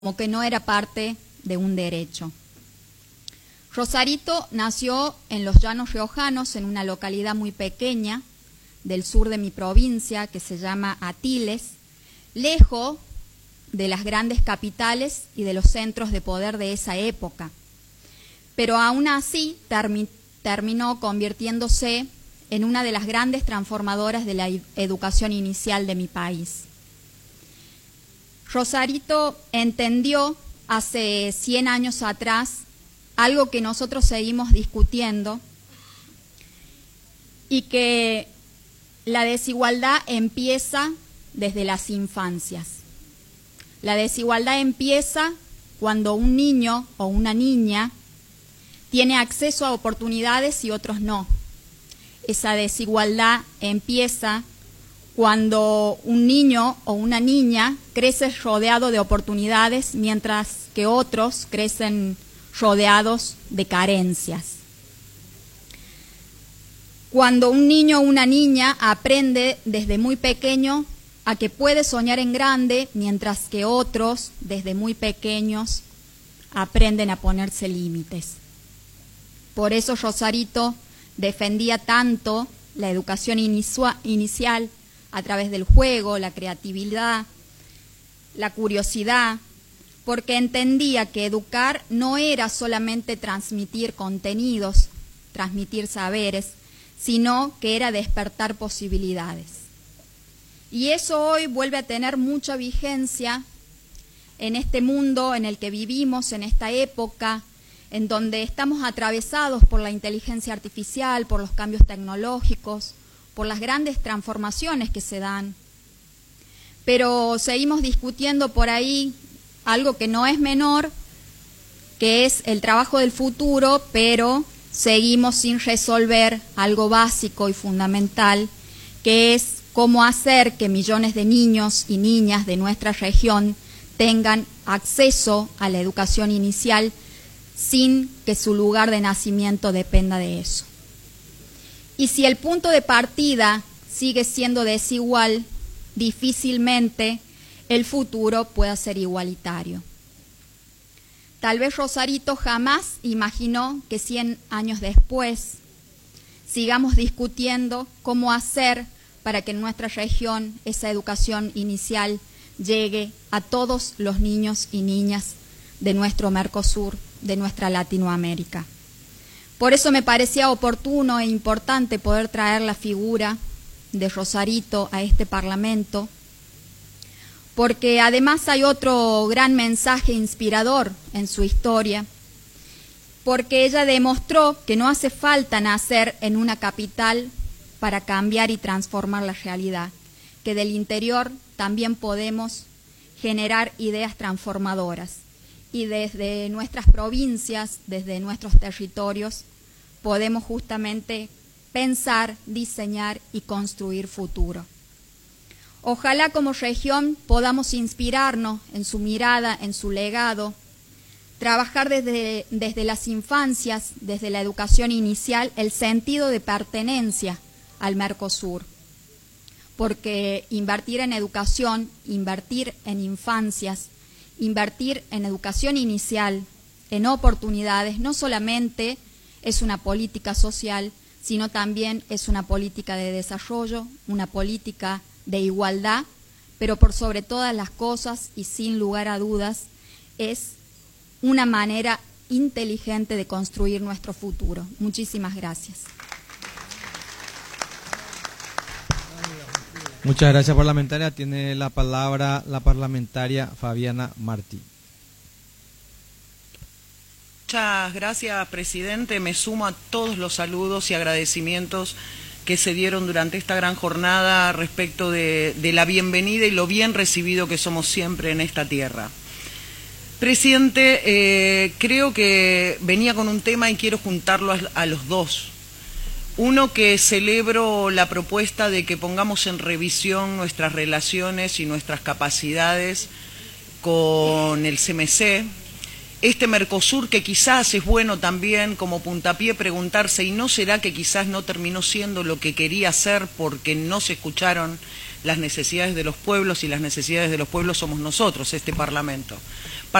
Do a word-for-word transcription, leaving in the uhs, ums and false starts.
como que no era parte de un derecho. Rosarito nació en los Llanos Riojanos, en una localidad muy pequeña del sur de mi provincia que se llama Atiles, lejos de las grandes capitales y de los centros de poder de esa época. Pero aún así termi- terminó convirtiéndose en una de las grandes transformadoras de la educación inicial de mi país. Rosarito entendió hace cien años atrás algo que nosotros seguimos discutiendo y que la desigualdad empieza desde las infancias. La desigualdad empieza cuando un niño o una niña tiene acceso a oportunidades y otros no. Esa desigualdad empieza cuando un niño o una niña crece rodeado de oportunidades, mientras que otros crecen rodeados de carencias. Cuando un niño o una niña aprende desde muy pequeño a que puede soñar en grande, mientras que otros desde muy pequeños aprenden a ponerse límites. Por eso Rosarito defendía tanto la educación inicial a través del juego, la creatividad, la curiosidad, porque entendía que educar no era solamente transmitir contenidos, transmitir saberes, sino que era despertar posibilidades. Y eso hoy vuelve a tener mucha vigencia en este mundo en el que vivimos, en esta época, en donde estamos atravesados por la inteligencia artificial, por los cambios tecnológicos, por las grandes transformaciones que se dan. Pero seguimos discutiendo por ahí algo que no es menor, que es el trabajo del futuro, pero seguimos sin resolver algo básico y fundamental, que es cómo hacer que millones de niños y niñas de nuestra región tengan acceso a la educación inicial sin que su lugar de nacimiento dependa de eso. Y si el punto de partida sigue siendo desigual, difícilmente el futuro pueda ser igualitario. Tal vez Rosarito jamás imaginó que cien años después sigamos discutiendo cómo hacer para que en nuestra región esa educación inicial llegue a todos los niños y niñas de nuestro Mercosur, de nuestra Latinoamérica. Por eso me parecía oportuno e importante poder traer la figura de Rosarito a este Parlamento, porque además hay otro gran mensaje inspirador en su historia, porque ella demostró que no hace falta nacer en una capital para cambiar y transformar la realidad, que del interior también podemos generar ideas transformadoras. Y desde nuestras provincias, desde nuestros territorios, podemos justamente pensar, diseñar y construir futuro. Ojalá como región podamos inspirarnos en su mirada, en su legado, trabajar desde, desde las infancias, desde la educación inicial, el sentido de pertenencia al Mercosur. Porque invertir en educación, invertir en infancias, invertir en educación inicial, en oportunidades, no solamente es una política social, sino también es una política de desarrollo, una política de igualdad, pero por sobre todas las cosas y sin lugar a dudas, es una manera inteligente de construir nuestro futuro. Muchísimas gracias. Muchas gracias, parlamentaria. Tiene la palabra la parlamentaria Fabiana Martí. Muchas gracias, presidente. Me sumo a todos los saludos y agradecimientos que se dieron durante esta gran jornada respecto de, de la bienvenida y lo bien recibido que somos siempre en esta tierra. Presidente, eh, creo que venía con un tema y quiero juntarlo a, a los dos. Uno, que celebro la propuesta de que pongamos en revisión nuestras relaciones y nuestras capacidades con el C M C. Este Mercosur, que quizás es bueno también como puntapié preguntarse, ¿y no será que quizás no terminó siendo lo que quería ser porque no se escucharon las necesidades de los pueblos, y las necesidades de los pueblos somos nosotros, este Parlamento.